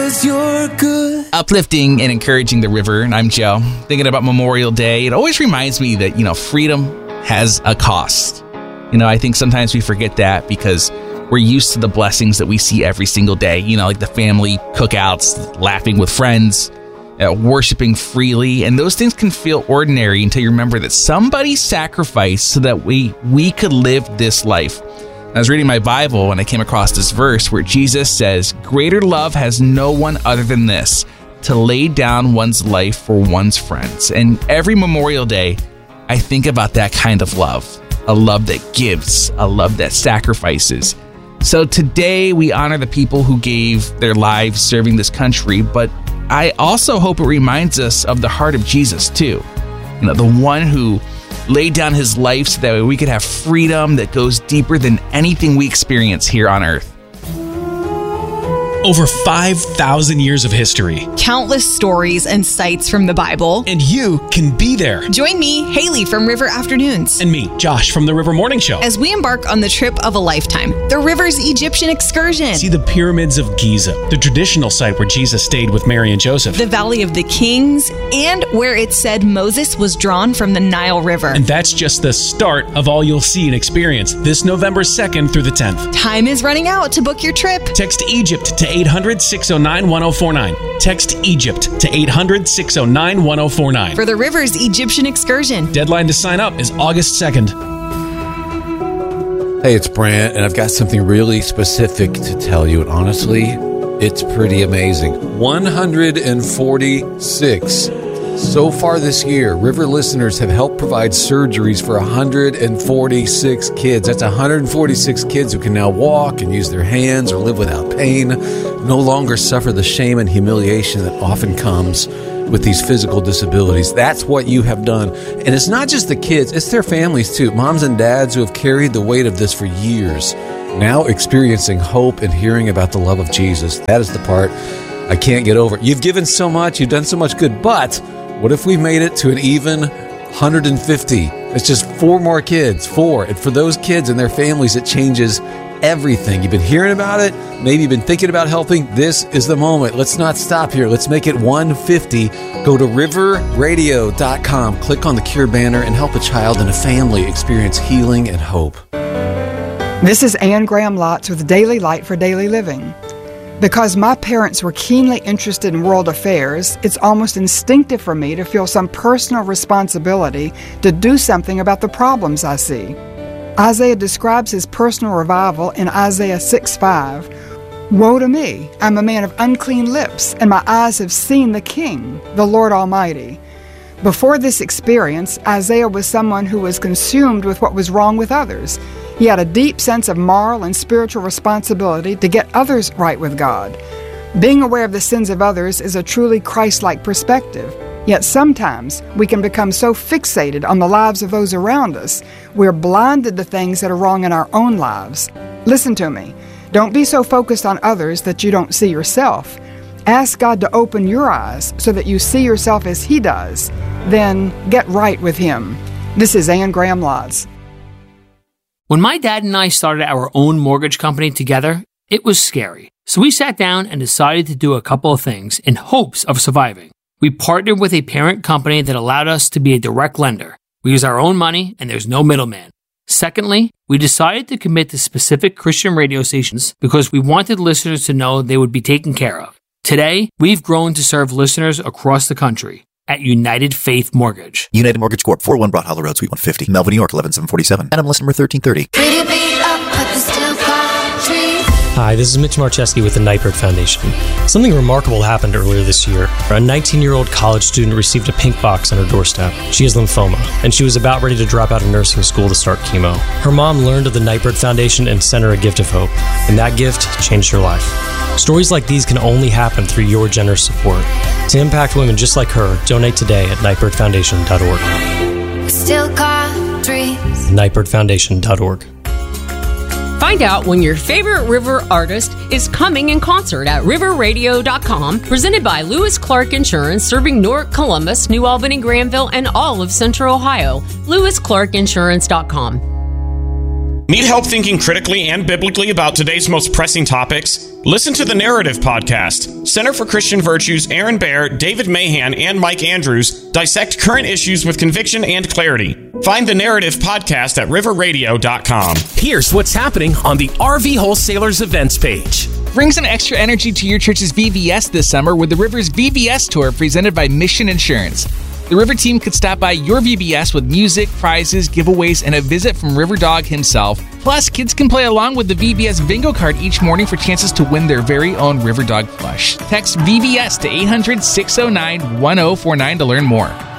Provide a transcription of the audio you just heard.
'cause you're good. Uplifting and encouraging the river, and I'm Joe. Thinking about Memorial Day, it always reminds me that, freedom has a cost. I think sometimes we forget that because we're used to the blessings that we see every single day, like the family cookouts, laughing with friends, worshiping freely, and those things can feel ordinary until you remember that somebody sacrificed so that we could live this life. I was reading my Bible and I came across this verse where Jesus says, "Greater love has no one other than this, to lay down one's life for one's friends." And every Memorial Day, I think about that kind of love, a love that gives, a love that sacrifices. So today we honor the people who gave their lives serving this country, but I also hope it reminds us of the heart of Jesus too. The one who laid down his life so that we could have freedom that goes deeper than anything we experience here on earth. Over 5,000 years of history. Countless stories and sights from the Bible. And you can be there. Join me, Haley from River Afternoons. And me, Josh from the River Morning Show. As we embark on the trip of a lifetime, the River's Egyptian excursion. See the pyramids of Giza, the traditional site where Jesus stayed with Mary and Joseph. The Valley of the Kings, and where it said Moses was drawn from the Nile River. And that's just the start of all you'll see and experience this November 2nd through the 10th. Time is running out to book your trip. Text Egypt to 800-609-1049. Text Egypt to 800-609-1049. For the River's Egyptian excursion. Deadline to sign up is August 2nd. Hey, it's Brant, and I've got something really specific to tell you. And honestly, it's pretty amazing. 146. So far this year, River listeners have helped provide surgeries for 146 kids. That's 146 kids who can now walk and use their hands or live without pain, no longer suffer the shame and humiliation that often comes with these physical disabilities. That's what you have done. And it's not just the kids, it's their families too. Moms and dads who have carried the weight of this for years, now experiencing hope and hearing about the love of Jesus. That is the part I can't get over. You've given so much, you've done so much good, but what if we made it to an even 150? It's just 4 more kids, 4. And for those kids and their families, it changes everything. You've been hearing about it. Maybe you've been thinking about helping. This is the moment. Let's not stop here. Let's make it 150. Go to riverradio.com, click on the Cure banner, and help a child and a family experience healing and hope. This is Ann Graham Lotz with Daily Light for Daily Living. Because my parents were keenly interested in world affairs, it's almost instinctive for me to feel some personal responsibility to do something about the problems I see. Isaiah describes his personal revival in Isaiah 6:5. Woe to me, I'm a man of unclean lips, and my eyes have seen the King, the Lord Almighty. Before this experience, Isaiah was someone who was consumed with what was wrong with others. He had a deep sense of moral and spiritual responsibility to get others right with God. Being aware of the sins of others is a truly Christ-like perspective. Yet sometimes we can become so fixated on the lives of those around us, we're blinded to things that are wrong in our own lives. Listen to me. Don't be so focused on others that you don't see yourself. Ask God to open your eyes so that you see yourself as He does. Then get right with Him. This is Ann Graham Lotz. When my dad and I started our own mortgage company together, it was scary. So we sat down and decided to do a couple of things in hopes of surviving. We partnered with a parent company that allowed us to be a direct lender. We use our own money and there's no middleman. Secondly, we decided to commit to specific Christian radio stations because we wanted listeners to know they would be taken care of. Today, we've grown to serve listeners across the country at United Faith Mortgage. United Mortgage Corp. 401 Broad Hollow Road, Suite 150, Melville, New York, 11747. NMLS number 1330. Hi, this is Mitch Marcheski with the Nightbird Foundation. Something remarkable happened earlier this year. A 19-year-old college student received a pink box on her doorstep. She has lymphoma, and she was about ready to drop out of nursing school to start chemo. Her mom learned of the Nightbird Foundation and sent her a gift of hope, and that gift changed her life. Stories like these can only happen through your generous support. To impact women just like her, donate today at nightbirdfoundation.org. Still got dreams. nightbirdfoundation.org. Find out when your favorite River artist is coming in concert at riverradio.com, presented by Lewis Clark Insurance, serving Newark, Columbus, New Albany, Granville, and all of Central Ohio. LewisClarkInsurance.com. Need help thinking critically and biblically about today's most pressing topics? Listen to the Narrative Podcast. Center for Christian Virtues' Aaron Baer, David Mahan, and Mike Andrews dissect current issues with conviction and clarity. Find the Narrative Podcast at riverradio.com. Here's what's happening on the RV Wholesalers events page. Bring some extra energy to your church's VBS this summer with the Rivers VBS Tour presented by Mission Insurance. The River team could stop by your VBS with music, prizes, giveaways, and a visit from River Dog himself. Plus, kids can play along with the VBS bingo card each morning for chances to win their very own River Dog plush. Text VBS to 800-609-1049 to learn more.